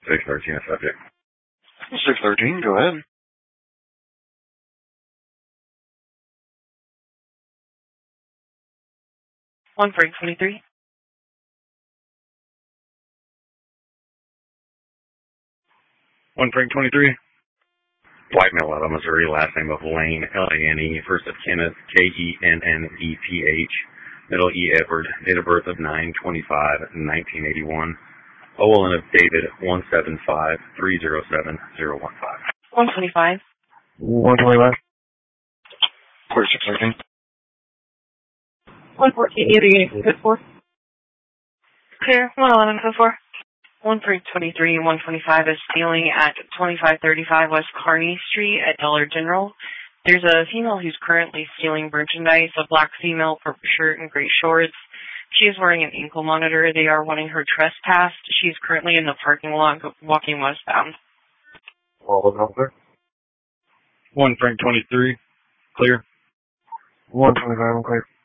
613, a subject. 613, go ahead. One Frank 23. One Frank 23. White male out of Missouri, last name of Lane, Lane, first of Kenneth, Kenneph, middle E. Edward, date of birth of 9/25/1981. OLN of David 175307015. 125. 125. 4613. 114, either unit code 4. Clear, 111 code 4. 1323, 125 is stealing at 2535 West Kearney Street at Dollar General. There's a female who's currently stealing merchandise, a black female, purple shirt, and gray shorts. She is wearing an ankle monitor. They are wanting her trespassed. She's currently in the parking lot walking westbound. All over. 1 Frank 23, clear. 125, clear.